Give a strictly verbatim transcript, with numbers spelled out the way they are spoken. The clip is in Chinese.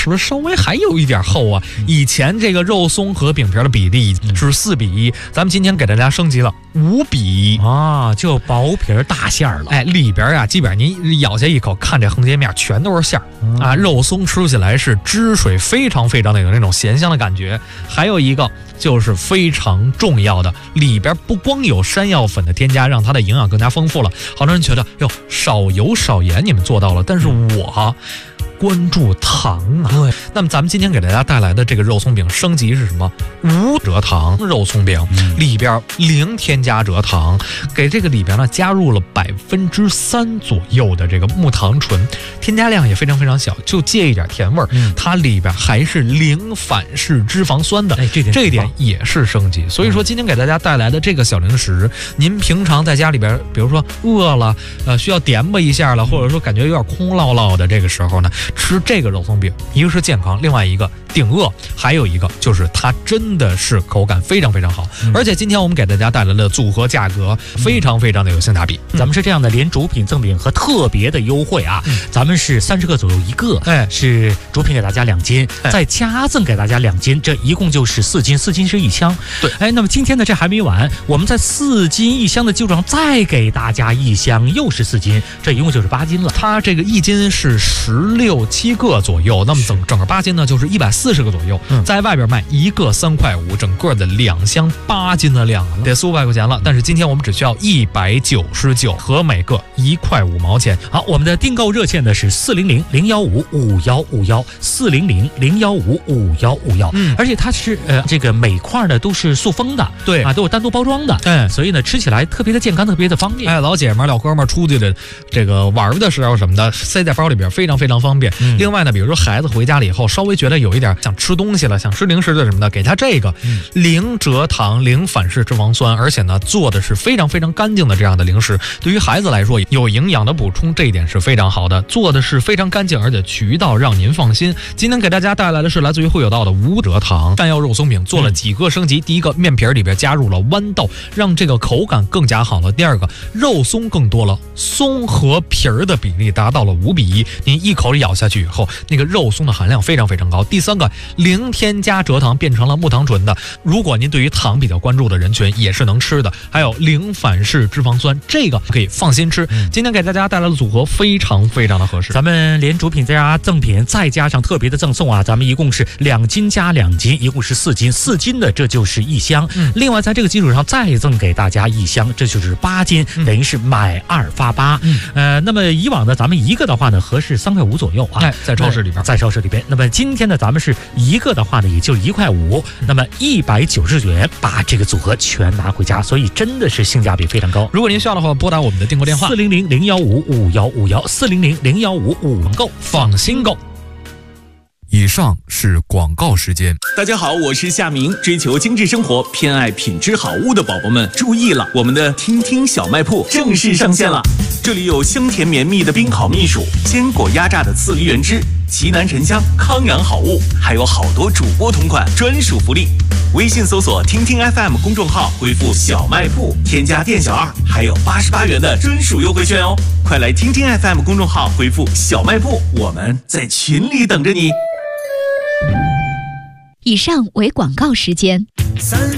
是不是稍微还有一点厚啊？以前这个肉松和饼皮的比例是四比一，咱们今天给大家升级了五比一啊，就薄皮大馅儿了。 哎，里边啊，基本上您咬下一口，看这横截面全都是馅儿、嗯、啊。肉松吃起来是汁水非常非常的有那种咸香的感觉。还有一个就是非常重要的，里边不光有山药粉的添加，让它的营养更加丰富了。好多人觉得哟，少油少盐你们做到了，但是我关注糖啊。对，那么咱们今天给大家带来的这个肉松饼升级是什么？无蔗糖肉松饼，里边零添加蔗糖，给这个里边呢加入了百分之三左右的这个木糖醇，添加量也非常非常小，就借一点甜味儿、嗯。它里边还是零反式脂肪酸的，哎，这点这一点也是升级。所以说今天给大家带来的这个小零食，您平常在家里边，比如说饿了，呃，需要点吧一下了，或者说感觉有点空落落的这个时候呢，吃这个肉松饼，一个是健康，另外一个顶饿，还有一个就是它真的是口感非常非常好、嗯、而且今天我们给大家带来的组合价格非常非常的有性价比、 嗯、咱们是这样的，连主品赠饼和特别的优惠啊、嗯、咱们是三十个左右一个，哎，是主品给大家两斤、哎、再加赠给大家两斤，这一共就是四斤，四斤是一箱。 对， 哎，那么今天呢这还没完，我们在四斤一箱的基础上再给大家一箱，又是四斤，这一共就是八斤了。 它这个一斤是十六七个左右，那么整整个八斤呢就是一百四十个左右、嗯、在外边卖一个三块五，整个的两箱八斤的量得四五百块钱了，但是今天我们只需要一百九十九，和每个一块五毛钱。 好，我们的订购热线呢是四零零零幺五五幺五幺，四零零零幺五五幺五幺，嗯，而且它是呃这个每块呢都是塑封的， 对啊，都有单独包装的， 哎， 所以呢吃起来特别的健康，特别的方便。 哎，老姐们老哥们出去的这个玩的时候什么的，塞在包里边非常非常方便。嗯、另外呢，比如说孩子回家了以后，稍微觉得有一点想吃东西了，想吃零食的什么的，给他这个、嗯、零蔗糖、零反式脂肪酸，而且呢做的是非常非常干净的这样的零食，对于孩子来说有营养的补充，这一点是非常好的，做的是非常干净，而且渠道让您放心。今天给大家带来的是来自于会有道的无蔗糖山药肉松饼，做了几个升级。嗯、第一个，面皮里边加入了豌豆，让这个口感更加好了。第二个，肉松更多了，松和皮儿的比例达到了五比一，您一口咬下去以后，那个肉松的含量非常非常高。第三个，零添加蔗糖变成了木糖醇的，如果您对于糖比较关注的人群也是能吃的。还有零反式脂肪酸，这个可以放心吃。嗯、今天给大家带来的组合非常非常的合适， 咱们连主品再加赠品，再加上特别的赠送啊，咱们一共是两斤加两斤，一共是四斤，四斤的这就是一箱。嗯、另外在这个基础上再赠给大家一箱，这就是八斤，嗯、等于是买二发八。嗯、呃，那么以往呢，咱们一个的话呢，合适三块五左右啊， 哎，在超市里边， 在超市里边。那么今天呢，咱们是一个的话呢，也就一块五，那么一百九十九元把这个组合全拿回家，所以真的是性价比非常高。 如果您需要的话，拨打我们的订购电话四零零零幺五五幺五幺，四零零零幺五五购， 放心购。 以上是广告时间。 大家好，我是夏明。追求精致生活、偏爱品质好物的宝宝们注意了，我们的听听小卖铺正式上线了。这里有香甜绵密的冰烤蜜薯，坚果压榨的刺梨原汁，奇楠沉香康养好物，还有好多主播同款专属福利。微信搜索听听 F M 公众号，回复小卖铺，添加店小二，还有八十八元的专属优惠券哦！快来听听 F M 公众号回复小卖铺，我们在群里等着你。 以上为广告时间。